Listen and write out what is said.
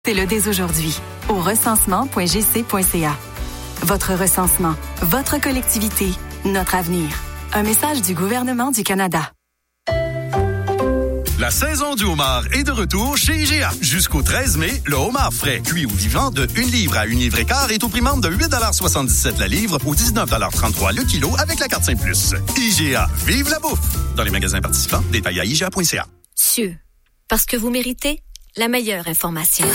C'est le dès aujourd'hui au recensement.gc.ca. Votre recensement, votre collectivité, notre avenir. Un message du gouvernement du Canada. La saison du homard est de retour chez IGA. Jusqu'au 13 mai, le homard frais, cuit ou vivant de 1 livre à 1 livre et quart est au prix membre de 8,77 la livre ou 19,33 le kilo avec la carte Saint+. IGA, vive la bouffe! Dans les magasins participants, détails à IGA.ca. Cieux, parce que vous méritez la meilleure information.